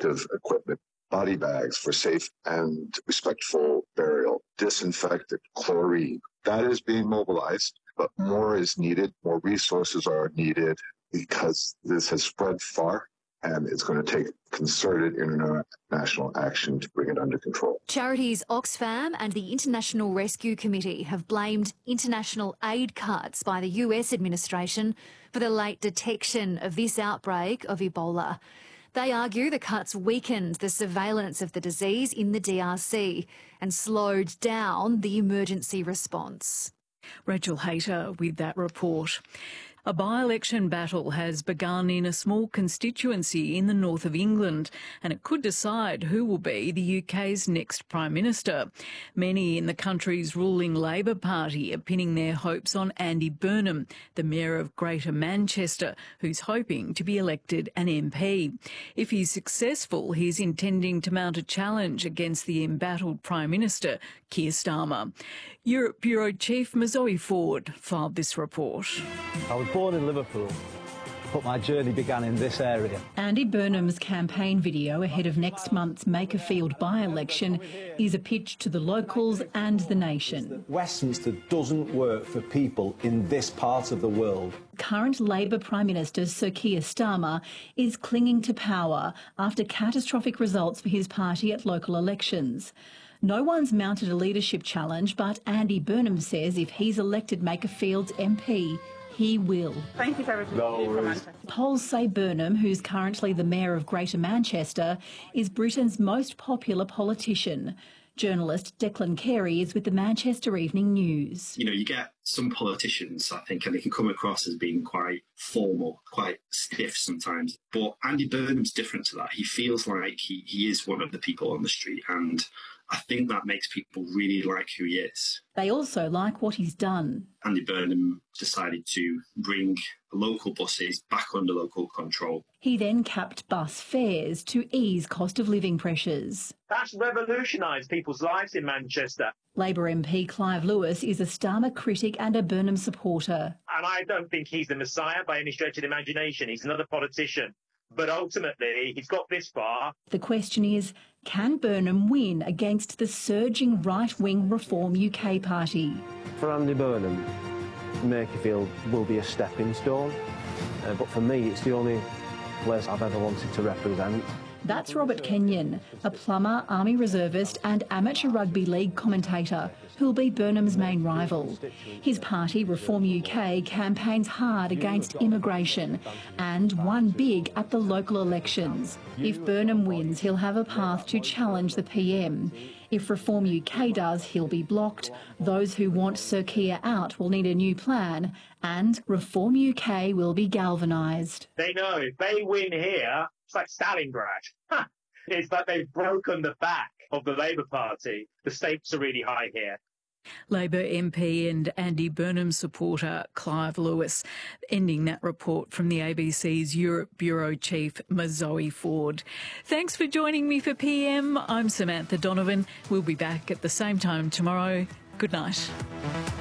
protective equipment, body bags for safe and respectful burial, disinfectant, chlorine. That is being mobilized, but more is needed. More resources are needed because this has spread far, and it's going to take concerted international action to bring it under control. Charities Oxfam and the International Rescue Committee have blamed international aid cuts by the US administration for the late detection of this outbreak of Ebola. They argue the cuts weakened the surveillance of the disease in the DRC and slowed down the emergency response. Rachel Hayter with that report. A by-election battle has begun in a small constituency in the north of England, and it could decide who will be the UK's next Prime Minister. Many in the country's ruling Labor Party are pinning their hopes on Andy Burnham, the Mayor of Greater Manchester, who's hoping to be elected an MP. If he's successful, he's intending to mount a challenge against the embattled Prime Minister, Keir Starmer. Europe Bureau Chief Mazoe Ford filed this report. I was born in Liverpool, but my journey began in this area. Andy Burnham's campaign video ahead of next month's Makerfield by-election is a pitch to the locals and the nation. Westminster doesn't work for people in this part of the world. Current Labor Prime Minister Sir Keir Starmer is clinging to power after catastrophic results for his party at local elections. No one's mounted a leadership challenge, but Andy Burnham says if he's elected Makerfield's MP, he will. Thank you for everything you do for Manchester. Polls say Burnham, who's currently the Mayor of Greater Manchester, is Britain's most popular politician. Journalist Declan Carey is with the Manchester Evening News. You know, you get some politicians, I think, and they can come across as being quite formal, quite stiff sometimes. But Andy Burnham's different to that. He feels like he is one of the people on the street, and I think that makes people really like who he is. They also like what he's done. Andy Burnham decided to bring local buses back under local control. He then capped bus fares to ease cost of living pressures. That's revolutionised people's lives in Manchester. Labor MP Clive Lewis is a Starmer critic and a Burnham supporter. And I don't think he's the Messiah by any stretch of the imagination. He's another politician. But ultimately, he's got this far. The question is, can Burnham win against the surging right-wing Reform UK party? For Andy Burnham, Makerfield will be a stepping stone, but for me it's the only place I've ever wanted to represent. That's Robert Kenyon, a plumber, army reservist and amateur rugby league commentator who'll be Burnham's main rival. His party, Reform UK, campaigns hard against immigration and won big at the local elections. If Burnham wins, he'll have a path to challenge the PM. If Reform UK does, he'll be blocked. Those who want Sir Keir out will need a new plan, and Reform UK will be galvanised. They know if they win here, it's like Stalingrad. It's like they've broken the back of the Labour Party. The stakes are really high here. Labor MP and Andy Burnham supporter Clive Lewis, ending that report from the ABC's Europe Bureau Chief Mazoe Ford. Thanks for joining me for PM. I'm Samantha Donovan. We'll be back at the same time tomorrow. Good night.